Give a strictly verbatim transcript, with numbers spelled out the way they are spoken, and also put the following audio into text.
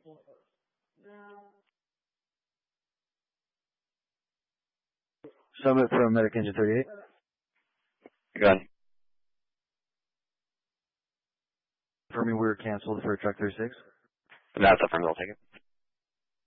Summit from Medic Engine thirty-eight. Gun. Confirming we were canceled for truck thirty-six. That's affirmative, I'll take it.